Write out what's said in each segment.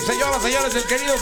señoras, señores, el querido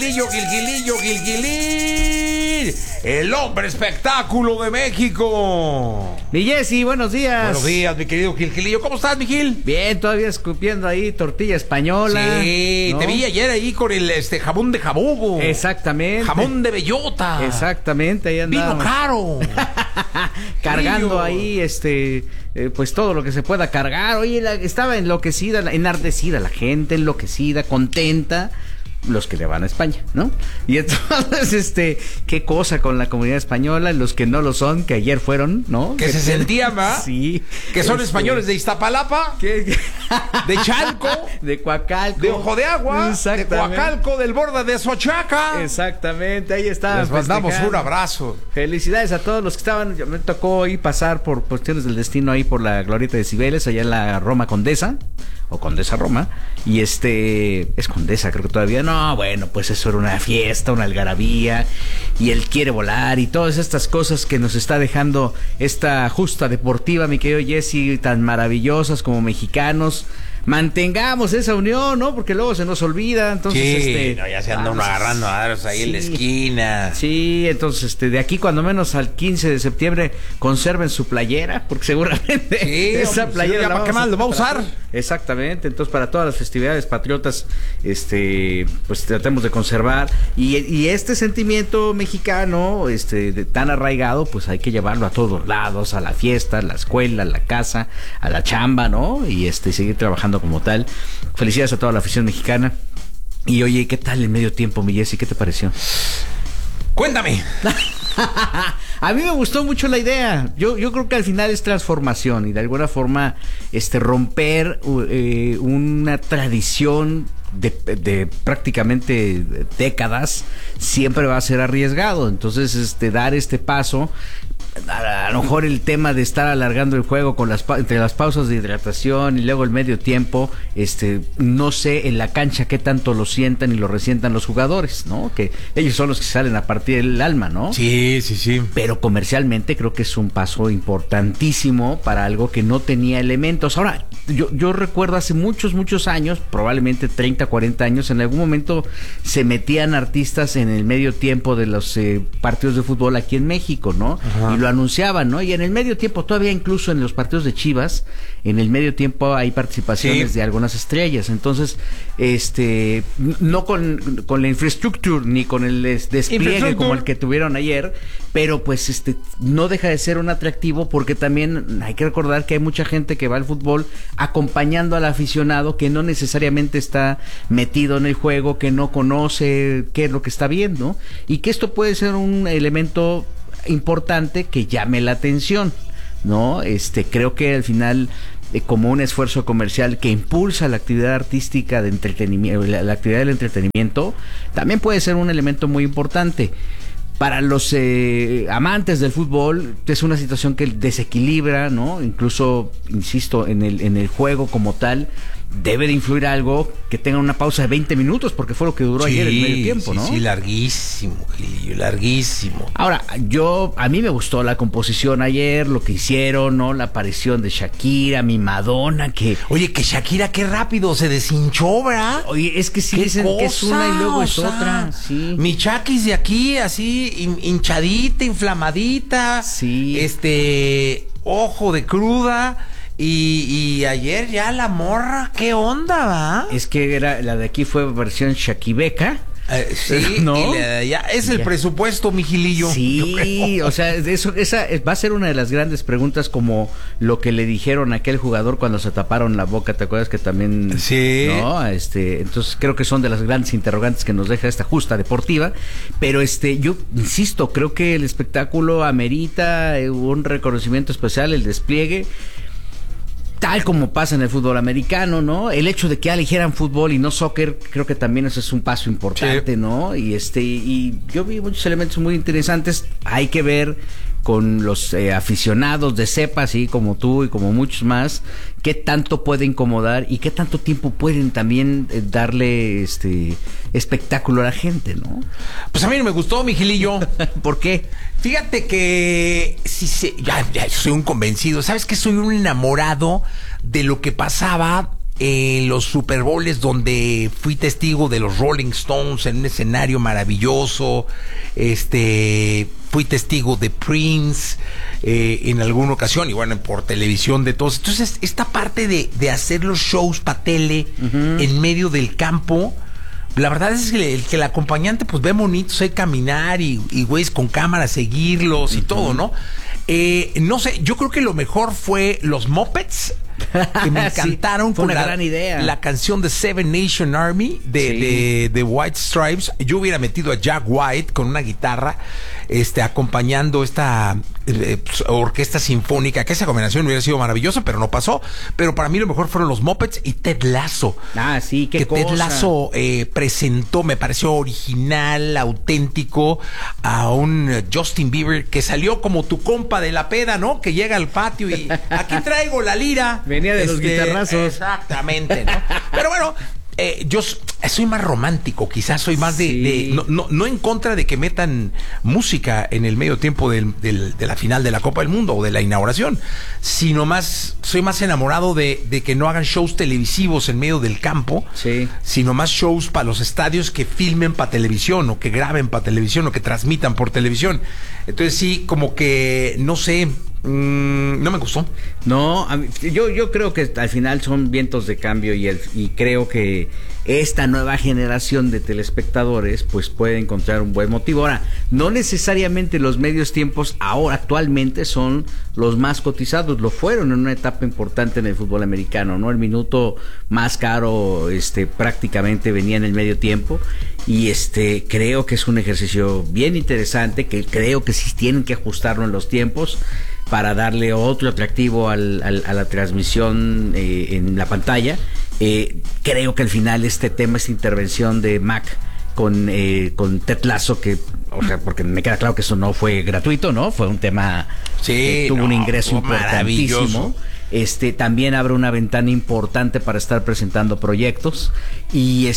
Gilgilillo, el hombre espectáculo de México. Mi Jessy, buenos días. Buenos días, mi querido Gilgilillo. ¿Cómo estás, mi Gil? Bien, todavía escupiendo ahí tortilla española. Sí, ¿no? Te vi ayer ahí con el jamón de jabugo. Exactamente. Jamón de bellota. Exactamente, ahí andamos. Vino caro. Cargando ahí, pues todo lo que se pueda cargar. Oye, estaba enardecida la gente, enloquecida, contenta. Los que le van a España, ¿no? Y entonces, qué cosa con la comunidad española, los que no lo son, que ayer fueron, ¿no? Que se sentían, ¿va? Sí. Que son españoles de Iztapalapa, de Chalco, de Coacalco, de Ojo de Agua, de Coacalco, del borde de Xochaca. Exactamente, ahí está. Les mandamos un abrazo. Felicidades a todos los que estaban. Me tocó ahí pasar por cuestiones del destino ahí por la Glorieta de Cibeles, allá en la Roma Condesa, o Condesa Roma, y es Condesa, creo que todavía no, bueno, pues eso era una fiesta, una algarabía, y él quiere volar, y todas estas cosas que nos está dejando esta justa deportiva, mi querido Jessy, tan maravillosas como mexicanos. Mantengamos esa unión, ¿no? Porque luego se nos olvida, entonces sí, no, ya se anda uno agarrando a daros ahí en la esquina. Sí, entonces de aquí cuando menos al 15 de septiembre conserven su playera, porque seguramente esa playera ¿para qué más lo va a usar? Exactamente, entonces para todas las festividades patriotas, pues tratemos de conservar y este sentimiento mexicano, tan arraigado, pues hay que llevarlo a todos lados, a la fiesta, a la escuela, a la casa, a la chamba, ¿no? Y seguir trabajando como tal. Felicidades a toda la afición mexicana. Y oye, ¿qué tal el medio tiempo, mi Jessy? ¿Qué te pareció? Cuéntame. A mí me gustó mucho la idea. Yo creo que al final es transformación y de alguna forma romper una tradición de prácticamente décadas siempre va a ser arriesgado. Entonces, dar este paso, a lo mejor el tema de estar alargando el juego con entre las pausas de hidratación y luego el medio tiempo, no sé en la cancha qué tanto lo sientan y lo resientan los jugadores, ¿no? Que ellos son los que salen a partir del alma, ¿no? Sí, sí, sí. Pero comercialmente creo que es un paso importantísimo para algo que no tenía elementos. Ahora, yo recuerdo hace muchos años, probablemente 30, 40 años, en algún momento se metían artistas en el medio tiempo de los partidos de fútbol aquí en México, ¿no? Ajá. Y lo anunciaban, ¿no? Y en el medio tiempo, todavía incluso en los partidos de Chivas, en el medio tiempo hay participaciones de algunas estrellas. Entonces, no con la infraestructura ni con el despliegue como el que tuvieron ayer, pero pues no deja de ser un atractivo porque también hay que recordar que hay mucha gente que va al fútbol acompañando al aficionado que no necesariamente está metido en el juego, que no conoce qué es lo que está viendo, y que esto puede ser un elemento importante que llame la atención, ¿no? Creo que al final, como un esfuerzo comercial que impulsa la actividad artística de entretenimiento, la actividad del entretenimiento, también puede ser un elemento muy importante. Para los amantes del fútbol es una situación que desequilibra, ¿no? Incluso, insisto, en el juego como tal, debe de influir algo que tenga una pausa de 20 minutos, porque fue lo que duró ayer el medio tiempo, ¿no? Sí, larguísimo, larguísimo. Ahora, a mí me gustó la composición ayer, lo que hicieron, ¿no? La aparición de Shakira, mi Madonna, que... Oye, que Shakira, qué rápido se deshinchó, ¿verdad? Oye, es que sí dicen que es una y luego es otra, sí. Mi Chakis de aquí, así, hinchadita, inflamadita. Sí. Ojo de cruda. Y ayer ya la morra, ¿qué onda, va? Es que la de aquí fue versión Shakibeca. Sí, ¿no? Ya es el presupuesto, mi Gilillo. Sí, o sea, esa va a ser una de las grandes preguntas, como lo que le dijeron a aquel jugador cuando se taparon la boca, ¿te acuerdas? Que también, sí, ¿no? Entonces creo que son de las grandes interrogantes que nos deja esta justa deportiva, pero yo insisto, creo que el espectáculo amerita un reconocimiento especial, el despliegue, tal como pasa en el fútbol americano, ¿no? El hecho de que eligieran fútbol y no soccer, creo que también eso es un paso importante, sí, ¿no? Y yo vi muchos elementos muy interesantes. Hay que ver con los aficionados de cepa, así como tú y como muchos más, qué tanto puede incomodar y qué tanto tiempo pueden también darle espectáculo a la gente, ¿no? Pues a mí no me gustó, mi Gilillo. ¿Por qué? Fíjate que ya soy un convencido. ¿Sabes que soy un enamorado de lo que pasaba los Super Bowls donde fui testigo de los Rolling Stones en un escenario maravilloso, fui testigo de Prince en alguna ocasión, y bueno, por televisión de todos. Entonces, esta parte de hacer los shows para tele en medio del campo, la verdad es que el acompañante pues ve bonitos ahí caminar y güeyes con cámara seguirlos y todo, ¿no? No sé, yo creo que lo mejor fue los Muppets, que me encantaron. Sí, fue con una gran idea. La canción de Seven Nation Army de White Stripes. Yo hubiera metido a Jack White con una guitarra, acompañando esta orquesta sinfónica, que esa combinación hubiera sido maravillosa, pero no pasó. Pero para mí lo mejor fueron los Muppets y Ted Lasso. Ah, sí, qué cosa. Ted Lasso presentó, me pareció original, auténtico, a un Justin Bieber que salió como tu compa de la peda, ¿no? Que llega al patio y aquí traigo la lira. Venía de los guitarrazos. Exactamente, ¿no? Pero bueno, yo soy más romántico, quizás soy más no en contra de que metan música en el medio tiempo de la final de la Copa del Mundo o de la inauguración, sino soy más enamorado de que no hagan shows televisivos en medio del campo, sino más shows para los estadios que filmen para televisión, o que graben para televisión, o que transmitan por televisión. Entonces sí, como que, no sé, no me gustó. No, yo creo que al final son vientos de cambio y creo que esta nueva generación de telespectadores pues puede encontrar un buen motivo. Ahora, no necesariamente los medios tiempos actualmente son los más cotizados, lo fueron en una etapa importante en el fútbol americano, ¿no? El minuto más caro prácticamente venía en el medio tiempo, y creo que es un ejercicio bien interesante, que creo que sí tienen que ajustarlo en los tiempos para darle otro atractivo a la transmisión en la pantalla. Creo que al final esta intervención de Mac con Ted Lasso, porque me queda claro que eso no fue gratuito, ¿no? Fue un tema que tuvo un ingreso importantísimo. También abre una ventana importante para estar presentando proyectos, y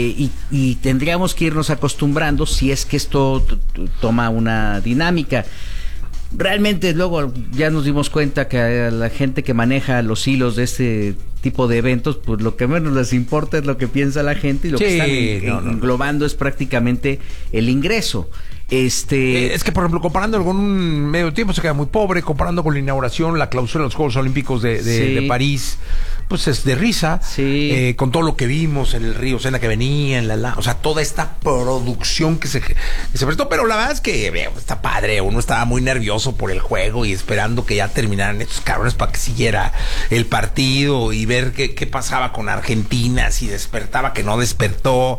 tendríamos que irnos acostumbrando si es que esto toma una dinámica. Realmente luego ya nos dimos cuenta que a la gente que maneja los hilos de este tipo de eventos, pues lo que menos les importa es lo que piensa la gente, y lo que están englobando es prácticamente el ingreso. Es que, por ejemplo, comparando algún medio tiempo se queda muy pobre, comparando con la inauguración, la clausura de los Juegos Olímpicos de París, pues es de risa, con todo lo que vimos en el río Sena que venía, o sea, toda esta producción que se prestó. Pero la verdad es que está padre, uno estaba muy nervioso por el juego y esperando que ya terminaran estos cabrones para que siguiera el partido y ver qué pasaba con Argentina, si despertaba, que no despertó,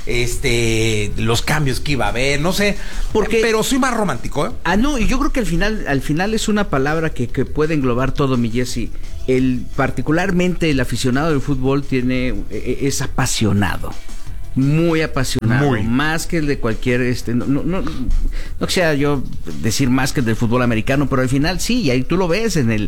los cambios que iba a haber, no sé. Pero soy más romántico, ¿eh? No, y yo creo que al final es una palabra que puede englobar todo, mi Jesse. Particularmente el aficionado del fútbol es apasionado. Muy apasionado, más que el de cualquier no quisiera yo decir más que el del fútbol americano, pero al final sí, y ahí tú lo ves en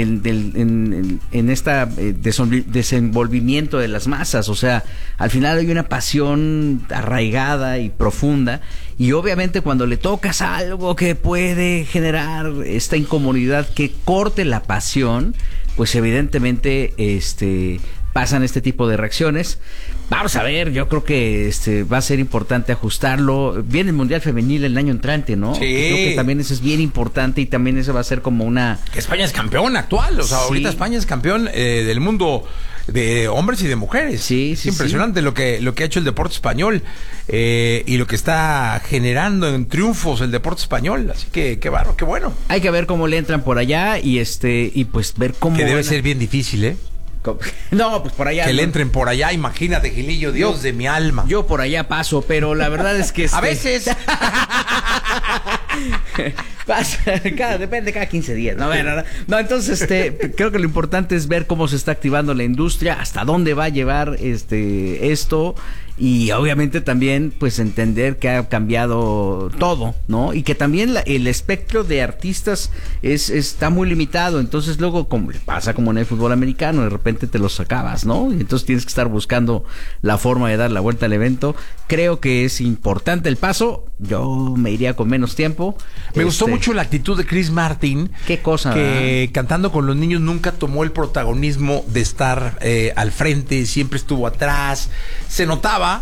esta desenvolvimiento de las masas. O sea, al final hay una pasión arraigada y profunda, y obviamente cuando le tocas algo que puede generar esta incomodidad que corte la pasión, pues evidentemente pasan este tipo de reacciones. Vamos a ver, yo creo que va a ser importante ajustarlo. Viene el Mundial Femenil el año entrante, ¿no? Sí. Creo que también eso es bien importante, y también eso va a ser como una... Que España es campeón actual, o sea, ahorita España es campeón del mundo de hombres y de mujeres. Es impresionante lo que ha hecho el deporte español, y lo que está generando en triunfos el deporte español. Así que qué bueno. Hay que ver cómo le entran por allá, y pues ver cómo... Que debe ser bien difícil, ¿eh? No, pues por allá. Que le entren por allá, imagínate, Gilillo, Dios de mi alma. Yo por allá paso, pero la verdad es que... A veces... depende cada 15 días. No, entonces creo que lo importante es ver cómo se está activando la industria, hasta dónde va a llevar esto, y obviamente también pues entender que ha cambiado todo, ¿no? Y que también el espectro de artistas está muy limitado. Entonces luego, como pasa como en el fútbol americano, de repente te los acabas, ¿no? Y entonces tienes que estar buscando la forma de dar la vuelta al evento. Creo que es importante el paso. Yo me iría con menos tiempo. Me gustó mucho mucho la actitud de Chris Martin. Qué cosa. Que cantando con los niños nunca tomó el protagonismo de estar al frente, siempre estuvo atrás. Se notaba,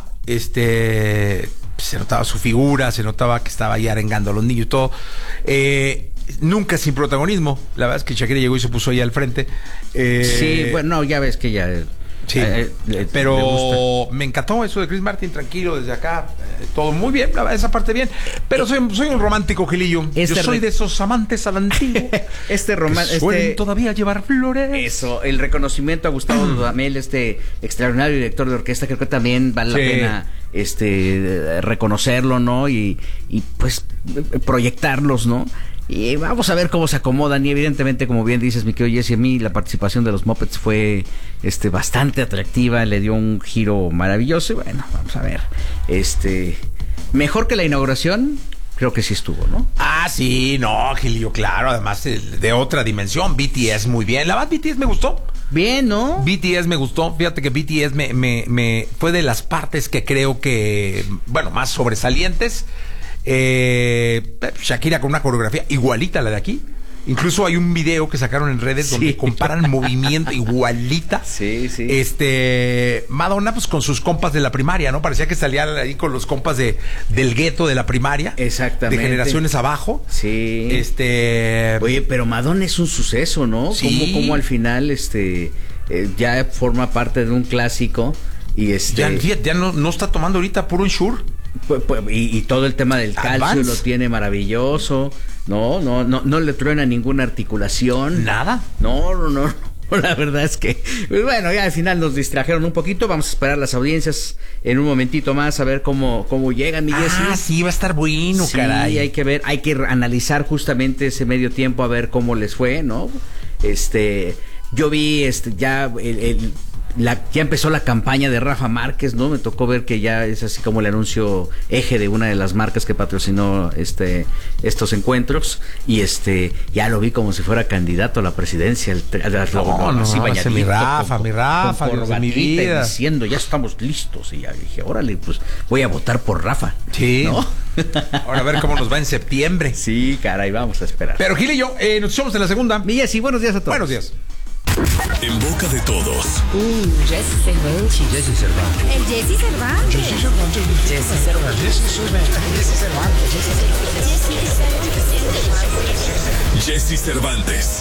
se notaba su figura, se notaba que estaba ahí arengando a los niños y todo. Nunca sin protagonismo. La verdad es que Shakira llegó y se puso ahí al frente. Sí, bueno, ya ves que ya... Sí, pero me encantó eso de Chris Martin, tranquilo desde acá, todo muy bien, esa parte bien, pero soy un romántico, Gilillo. Yo soy de esos amantes al antiguo. Suelen todavía llevar flores. Eso, el reconocimiento a Gustavo Dudamel, extraordinario director de orquesta, creo que también vale la pena reconocerlo, ¿no? Y pues proyectarlos, ¿no? Y vamos a ver cómo se acomodan. Y evidentemente, como bien dices, mi querido Jesse, a mí la participación de los Muppets fue bastante atractiva, le dio un giro maravilloso. Y bueno, vamos a ver. Mejor que la inauguración, creo que sí estuvo, ¿no? Ah, sí, no, Gilio, claro, además de otra dimensión. BTS muy bien. La verdad, BTS me gustó. Bien, ¿no? BTS me gustó. Fíjate que BTS me fue de las partes que creo que, bueno, más sobresalientes. Shakira con una coreografía igualita a la de aquí. Incluso hay un video que sacaron en redes donde comparan movimiento igualita. Sí, sí. Madonna, pues con sus compas de la primaria, ¿no? Parecía que salía ahí con los compas del gueto de la primaria. Exactamente. De generaciones abajo. Sí. Oye, pero Madonna es un suceso, ¿no? Sí. Como al final, ya forma parte de un clásico. Y ya no está tomando ahorita puro Ensure. Y todo el tema del calcio Advance. lo tiene maravilloso. No le truena ninguna articulación. Nada. No. La verdad es que, pues bueno, ya al final nos distrajeron un poquito. Vamos a esperar las audiencias en un momentito más a ver cómo llegan, mi Jessy. Sí, va a estar bueno, sí, caray. hay que ver, hay que analizar justamente ese medio tiempo a ver cómo les fue, ¿no? Yo vi ya ya empezó la campaña de Rafa Márquez, ¿no? Me tocó ver que ya es así como el anuncio eje de una de las marcas que patrocinó estos encuentros. Y ya lo vi como si fuera candidato a la presidencia. Mi Rafa, Dios de mi vida. Diciendo, ya estamos listos. Y ya dije, órale, pues voy a votar por Rafa. Sí. ¿No? Ahora a ver cómo nos va en septiembre. Sí, caray, vamos a esperar. Pero Gil y yo, nos echamos en la segunda. Miguel, sí, buenos días a todos. Buenos días. En boca de todos. Jesse Cervantes. Jesse Cervantes. El Jesse Cervantes. Jesse Cervantes. Jesse Cervantes. Jesse Cervantes. Jesse Cervantes.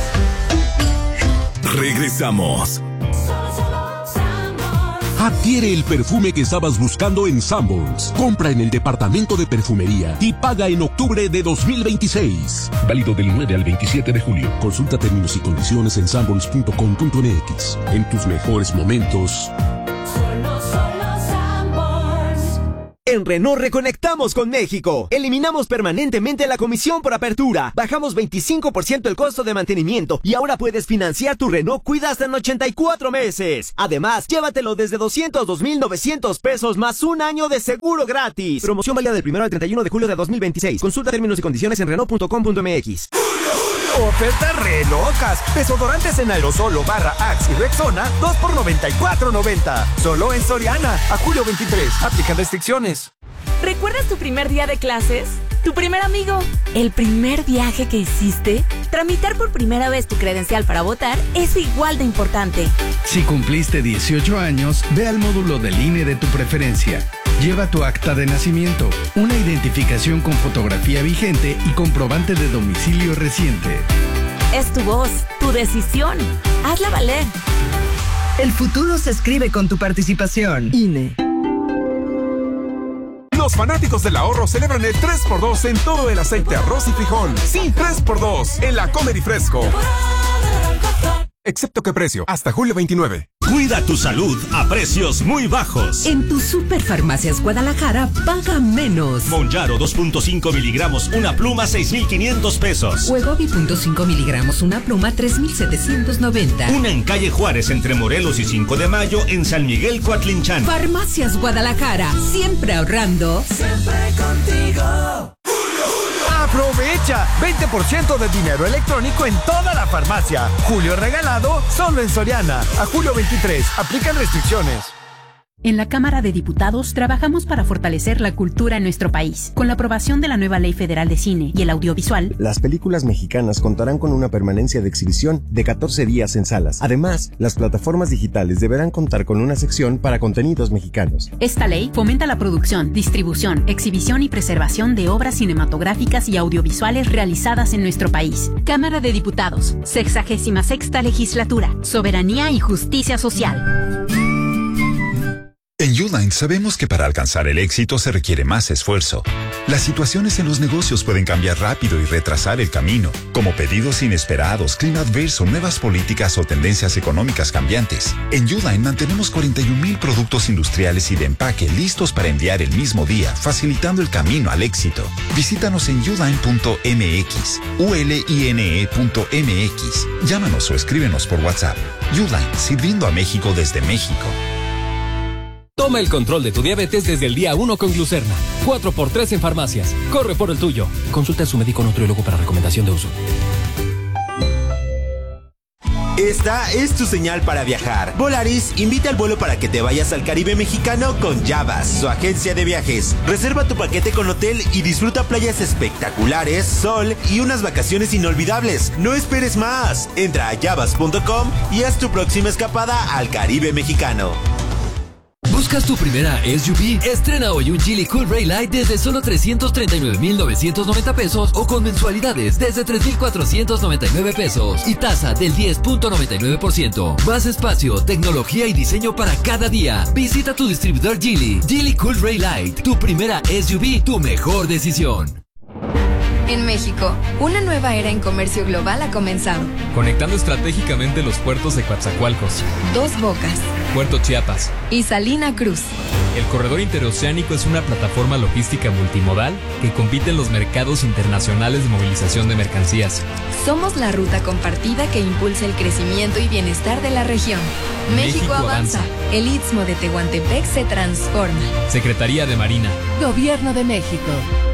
Regresamos. Adquiere el perfume que estabas buscando en Sanborns. Compra en el departamento de perfumería y paga en octubre de 2026. Válido del 9 al 27 de julio. Consulta términos y condiciones en sanborns.com.mx. En tus mejores momentos. En Renault reconectamos con México. Eliminamos permanentemente la comisión por apertura. Bajamos 25% el costo de mantenimiento y ahora puedes financiar tu Renault Kwid hasta en 84 meses. Además, llévatelo desde 202,900 pesos más un año de seguro gratis. Promoción válida del 1 al 31 de julio de 2026. Consulta términos y condiciones en Renault.com.mx. Ofertas re locas. Desodorantes en aerosol o Axe y Rexona, 2 por $94.90. Solo en Soriana. A julio 23. Aplican restricciones. ¿Recuerdas tu primer día de clases? ¿Tu primer amigo? ¿El primer viaje que hiciste? Tramitar por primera vez tu credencial para votar es igual de importante. Si cumpliste 18 años, ve al módulo del INE de tu preferencia. Lleva tu acta de nacimiento, una identificación con fotografía vigente y comprobante de domicilio reciente. Es tu voz, tu decisión. Hazla valer. El futuro se escribe con tu participación. INE. Los fanáticos del ahorro celebran el 3x2 en todo el aceite, arroz y frijol. Sí, 3x2 en la Comer y Fresco. Excepto que precio, hasta julio 29. Cuida tu salud a precios muy bajos. En tu Superfarmacias Guadalajara, paga menos. Monjaro 2.5 miligramos, una pluma, 6,500 pesos. Wegovy 0.5 miligramos, una pluma, 3,790. Una en calle Juárez, entre Morelos y 5 de Mayo, en San Miguel, Coatlinchan. Farmacias Guadalajara, siempre ahorrando. Siempre contigo. Aprovecha 20% de dinero electrónico en toda la farmacia. Julio regalado solo en Soriana. A julio 23. Aplican restricciones. En la Cámara de Diputados trabajamos para fortalecer la cultura en nuestro país. Con la aprobación de la nueva Ley Federal de Cine y el Audiovisual, las películas mexicanas contarán con una permanencia de exhibición de 14 días en salas. Además, las plataformas digitales deberán contar con una sección para contenidos mexicanos. Esta ley fomenta la producción, distribución, exhibición y preservación de obras cinematográficas y audiovisuales realizadas en nuestro país. Cámara de Diputados, 66ª Legislatura, Soberanía y Justicia Social. En Uline sabemos que para alcanzar el éxito se requiere más esfuerzo. Las situaciones en los negocios pueden cambiar rápido y retrasar el camino, como pedidos inesperados, clima adverso, nuevas políticas o tendencias económicas cambiantes. En Uline mantenemos 41,000 productos industriales y de empaque listos para enviar el mismo día, facilitando el camino al éxito. Visítanos en uline.mx, uline.mx. Llámanos o escríbenos por WhatsApp. Uline, sirviendo a México desde México. Toma el control de tu diabetes desde el día 1 con Glucerna. 4x3 en farmacias. Corre por el tuyo. Consulta a su médico nutriólogo para recomendación de uso. Esta es tu señal para viajar. Volaris invita al vuelo para que te vayas al Caribe mexicano con Yavas, su agencia de viajes. Reserva tu paquete con hotel y disfruta playas espectaculares, sol y unas vacaciones inolvidables. No esperes más. Entra a yavas.com y haz tu próxima escapada al Caribe mexicano. ¿Buscas tu primera SUV? Estrena hoy un Geely Cool Ray Light desde solo 339,990 pesos o con mensualidades desde 3,499 pesos y tasa del 10.99%. Más espacio, tecnología y diseño para cada día. Visita tu distribuidor Geely. Geely Cool Ray Light, tu primera SUV, tu mejor decisión. En México, una nueva era en comercio global ha comenzado. Conectando estratégicamente los puertos de Coatzacoalcos, Dos Bocas, Puerto Chiapas y Salina Cruz. El corredor interoceánico es una plataforma logística multimodal que compite en los mercados internacionales de movilización de mercancías. Somos la ruta compartida que impulsa el crecimiento y bienestar de la región. México avanza. El Istmo de Tehuantepec se transforma. Secretaría de Marina. Gobierno de México.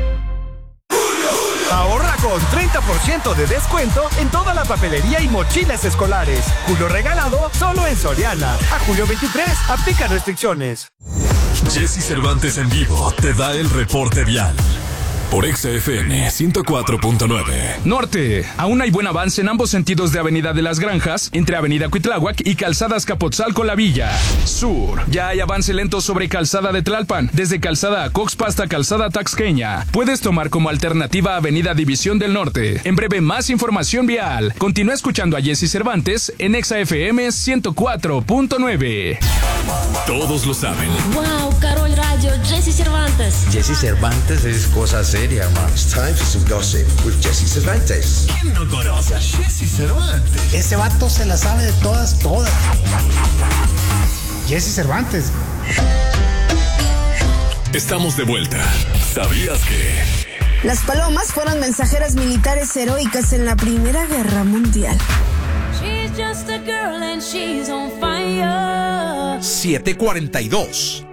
Ahorra con 30% de descuento en toda la papelería y mochilas escolares. Julio regalado solo en Soriana. A julio 23, aplica restricciones. Jesse Cervantes en vivo te da el reporte vial. Por XFM 104.9. Norte. Aún hay buen avance en ambos sentidos de Avenida de las Granjas, entre Avenida Cuitláhuac y Calzada Azcapotzalco La Villa. Sur. Ya hay avance lento sobre Calzada de Tlalpan, desde Calzada Acoxpa hasta Calzada Taxqueña. Puedes tomar como alternativa Avenida División del Norte. En breve, más información vial. Continúa escuchando a Jesse Cervantes en XFM 104.9. Todos lo saben. Wow, Carol Radio, Jesse Cervantes. Jesse Cervantes es cosa seria, man. It's time for some gossip with Jesse Cervantes. ¿Quién no conoce a Jesse Cervantes? Ese vato se la sabe de todas. Jesse Cervantes. Estamos de vuelta. ¿Sabías que? Las palomas fueron mensajeras militares heroicas en la Primera Guerra Mundial. 7:42.